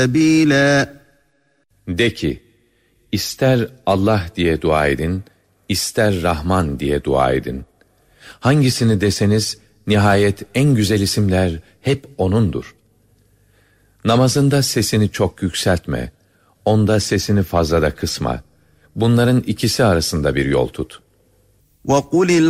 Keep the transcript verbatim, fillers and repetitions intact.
سَب۪يلًا. De ki, ister Allah diye dua edin, ister Rahman diye dua edin. Hangisini deseniz, nihayet en güzel isimler hep O'nundur. Namazında sesini çok yükseltme, onda sesini fazla da kısma. Bunların ikisi arasında bir yol tut. وَقُلِ